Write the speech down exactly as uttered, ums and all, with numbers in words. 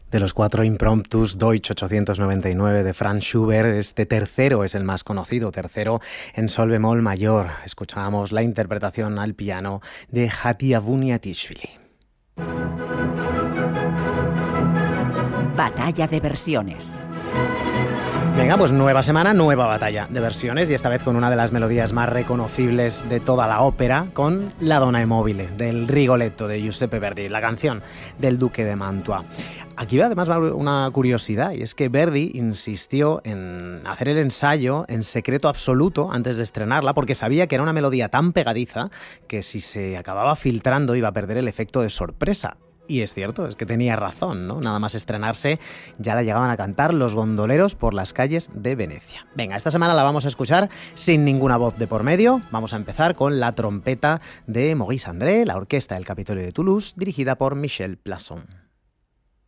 De los cuatro impromptus Deutsch ochocientos noventa y nueve de Franz Schubert, este tercero es el más conocido, tercero en sol bemol mayor. Escuchábamos la interpretación al piano de Hatia Buniatishvili. Batalla de versiones. Venga, pues nueva semana, nueva batalla de versiones y esta vez con una de las melodías más reconocibles de toda la ópera, con La Donna e Mobile, del Rigoletto de Giuseppe Verdi, la canción del Duque de Mantua. Aquí va además una curiosidad, y es que Verdi insistió en hacer el ensayo en secreto absoluto antes de estrenarla, porque sabía que era una melodía tan pegadiza que si se acababa filtrando iba a perder el efecto de sorpresa. Y es cierto, es que tenía razón, ¿no? Nada más estrenarse ya la llegaban a cantar los gondoleros por las calles de Venecia. Venga, esta semana la vamos a escuchar sin ninguna voz de por medio. Vamos a empezar con la trompeta de Maurice André, la orquesta del Capitolio de Toulouse, dirigida por Michel Plasson.